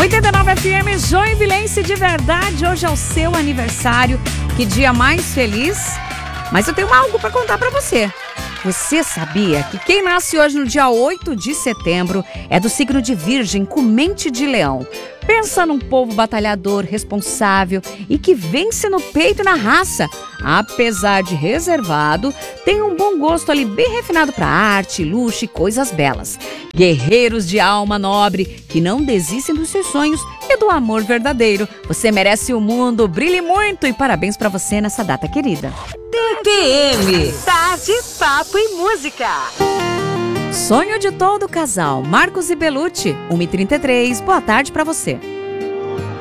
89 FM Joinvilense de verdade. Hoje é o seu aniversário. Que dia mais feliz. Mas eu tenho algo para contar para você. Você sabia que quem nasce hoje no dia 8 de setembro é do signo de Virgem, com mente de leão? Pensa num povo batalhador, responsável e que vence no peito e na raça. Apesar de reservado, tem um bom gosto ali bem refinado para arte, luxo e coisas belas. Guerreiros de alma nobre que não desistem dos seus sonhos e do amor verdadeiro. Você merece o mundo, brilhe muito e parabéns para você nessa data querida. TPM, Tarde, Papo e Música. Sonho de todo casal, Marcos e Belucci, 1h33, boa tarde pra você.